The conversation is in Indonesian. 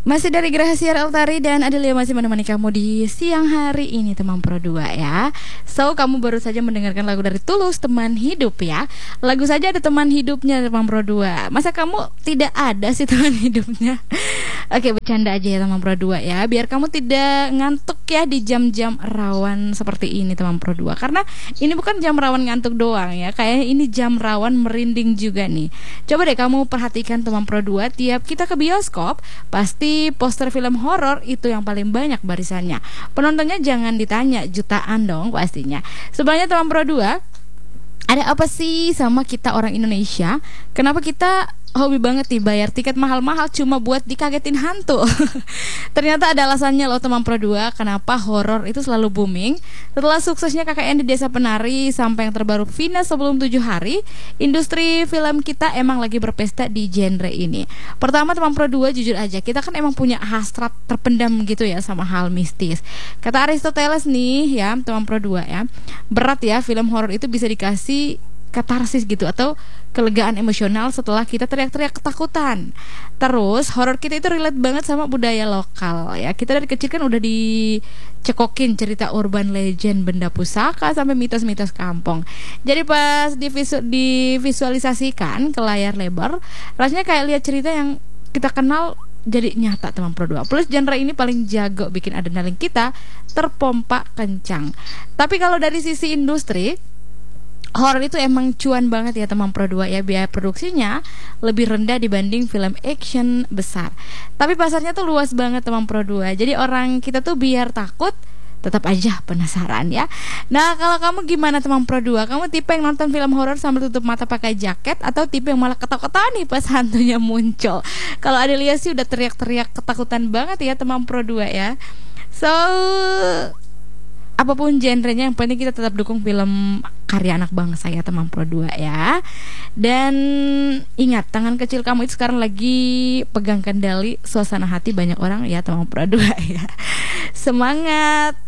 Masih dari Gracia Altari dan Adelia masih menemani kamu di siang hari ini teman Pro 2 ya. So, kamu baru saja mendengarkan lagu dari Tulus, Teman Hidup ya. Lagu saja ada teman hidupnya teman Pro 2. Masa kamu tidak ada sih teman hidupnya? Oke, bercanda aja ya teman Pro 2 ya. Biar kamu tidak ngantuk ya di jam-jam rawan seperti ini teman Pro 2. Karena ini bukan jam rawan ngantuk doang ya. Kayaknya ini jam rawan merinding juga nih. Coba deh kamu perhatikan teman Pro 2, tiap kita ke bioskop pasti poster film horor itu yang paling banyak barisannya. Penontonnya jangan ditanya, jutaan dong pastinya. Sebenarnya teman Pro 2, ada apa sih sama kita orang Indonesia? Kenapa kita hobi banget nih bayar tiket mahal-mahal cuma buat dikagetin hantu? Ternyata ada alasannya loh teman Pro 2, kenapa horor itu selalu booming. Setelah suksesnya KKN di Desa Penari sampai yang terbaru Vina sebelum 7 hari, industri film kita emang lagi berpesta di genre ini. Pertama teman Pro 2, jujur aja kita kan emang punya hasrat terpendam gitu ya sama hal mistis. Kata Aristoteles nih ya teman Pro 2 ya, berat ya film horor itu bisa dikasih katarsis gitu atau kelegaan emosional setelah kita teriak-teriak ketakutan. Terus horor kita itu relate banget sama budaya lokal ya. Kita dari kecil kan udah dicekokin cerita urban legend, benda pusaka sampai mitos-mitos kampung. Jadi pas divisualisasikan ke layar lebar, rasanya kayak lihat cerita yang kita kenal jadi nyata teman Pro 2. Plus genre ini paling jago bikin adrenalin kita terpompa kencang. Tapi kalau dari sisi industri, horor itu emang cuan banget ya teman Pro 2 ya. Biaya produksinya lebih rendah dibanding film action besar. Tapi pasarnya tuh luas banget teman Pro 2. Jadi orang kita tuh biar takut tetap aja penasaran ya. Nah, kalau kamu gimana teman Pro 2? Kamu tipe yang nonton film horor sambil tutup mata pakai jaket atau tipe yang malah ketawa-ketawa nih pas hantunya muncul? Kalau Adelia sih udah teriak-teriak ketakutan banget ya teman Pro 2 ya. So, apapun genrenya yang penting kita tetap dukung film karya anak bangsa ya teman Pro 2 ya. Dan ingat, tangan kecil kamu itu sekarang lagi pegang kendali suasana hati banyak orang ya teman Pro 2 ya. Semangat.